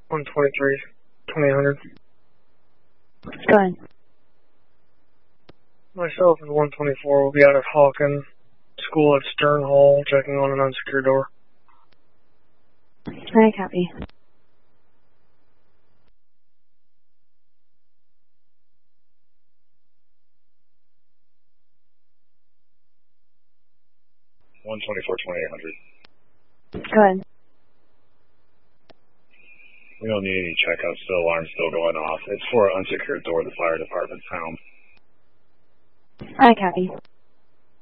123, 2000. Go ahead. Myself and 124 will be out at Hawken School at Stern Hall, checking on an unsecured door. I copy. One 2800. Go ahead. We don't need any checkups. The alarm's still going off. It's for an unsecured door the fire department found. I copy.